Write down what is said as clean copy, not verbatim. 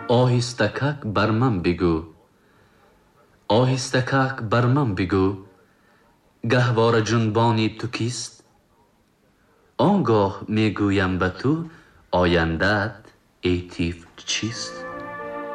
آهستکک بر من بگو، آهستکک بر من بگو، گهواره جنبانی تو کیست؟ آنگاه میگویم به تو آینده‌ات ای طفل چیست؟